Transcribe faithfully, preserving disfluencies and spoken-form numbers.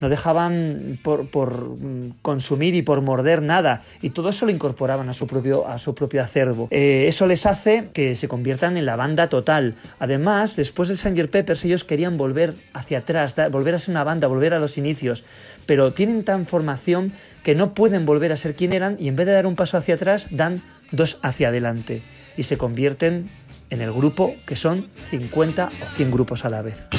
no dejaban por, por consumir y por morder nada, y todo eso lo incorporaban a su propio, a su propio acervo. Eh, eso les hace que se conviertan en la banda total. Además, después del señor Peppers, ellos querían volver hacia atrás, da, volver a ser una banda, volver a los inicios, pero tienen tan formación que no pueden volver a ser quien eran, y en vez de dar un paso hacia atrás, dan dos hacia adelante, y se convierten en el grupo que son cincuenta o cien grupos a la vez.